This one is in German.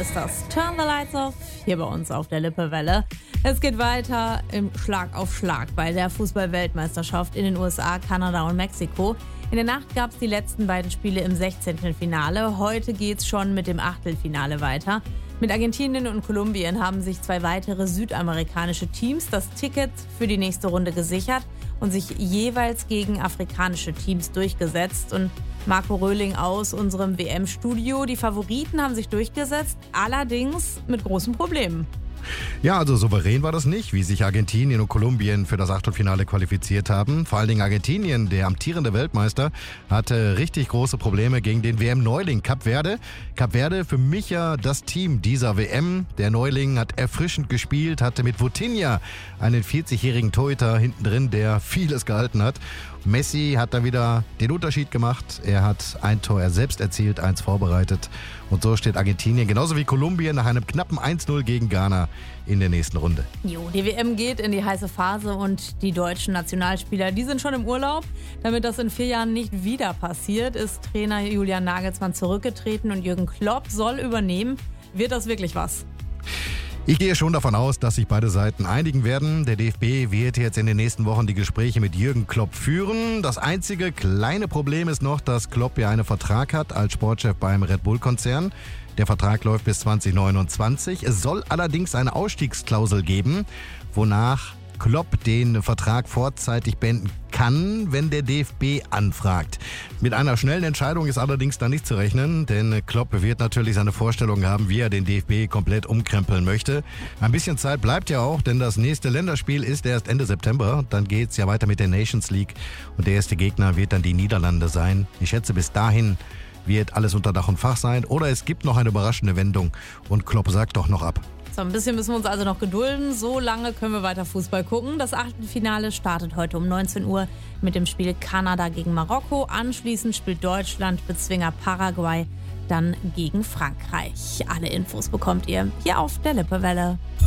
ist das Turn the Lights Off hier bei uns auf der Lippewelle. Es geht weiter im Schlag auf Schlag bei der Fußball-Weltmeisterschaft in den USA, Kanada und Mexiko. In der Nacht gab es die letzten beiden Spiele im 16. Finale. Heute geht's schon mit dem Achtelfinale weiter. Mit Argentinien und Kolumbien haben sich zwei weitere südamerikanische Teams das Ticket für die nächste Runde gesichert und sich jeweils gegen afrikanische Teams durchgesetzt. Und Marco Röhling aus unserem WM-Studio, die Favoriten haben sich durchgesetzt, allerdings mit großen Problemen. Ja, also souverän war das nicht, wie sich Argentinien und Kolumbien für das Achtelfinale qualifiziert haben. Vor allen Dingen Argentinien, der amtierende Weltmeister, hatte richtig große Probleme gegen den WM-Neuling Kap Verde. Kap Verde für mich ja das Team dieser WM. Der Neuling hat erfrischend gespielt, hatte mit Vitinha einen 40-jährigen Torhüter hinten drin, der vieles gehalten hat. Messi hat da wieder den Unterschied gemacht. Er hat ein Tor selbst erzielt, eins vorbereitet. Und so steht Argentinien genauso wie Kolumbien nach einem knappen 1-0 gegen Ghana in der nächsten Runde. Jo, die WM geht in die heiße Phase und die deutschen Nationalspieler, die sind schon im Urlaub. Damit das in 4 Jahren nicht wieder passiert, ist Trainer Julian Nagelsmann zurückgetreten und Jürgen Klopp soll übernehmen. Wird das wirklich was? Ich gehe schon davon aus, dass sich beide Seiten einigen werden. Der DFB wird jetzt in den nächsten Wochen die Gespräche mit Jürgen Klopp führen. Das einzige kleine Problem ist noch, dass Klopp ja einen Vertrag hat als Sportchef beim Red Bull-Konzern. Der Vertrag läuft bis 2029. Es soll allerdings eine Ausstiegsklausel geben, wonach Klopp den Vertrag vorzeitig beenden kann, wenn der DFB anfragt. Mit einer schnellen Entscheidung ist allerdings da nicht zu rechnen, denn Klopp wird natürlich seine Vorstellungen haben, wie er den DFB komplett umkrempeln möchte. Ein bisschen Zeit bleibt ja auch, denn das nächste Länderspiel ist erst Ende September. Dann geht's ja weiter mit der Nations League und der erste Gegner wird dann die Niederlande sein. Ich schätze, bis dahin wird alles unter Dach und Fach sein oder es gibt noch eine überraschende Wendung und Klopp sagt doch noch ab. So, ein bisschen müssen wir uns also noch gedulden. So lange können wir weiter Fußball gucken. Das Achtelfinale startet heute um 19 Uhr mit dem Spiel Kanada gegen Marokko. Anschließend spielt Deutschland Bezwinger Paraguay dann gegen Frankreich. Alle Infos bekommt ihr hier auf der Lippewelle.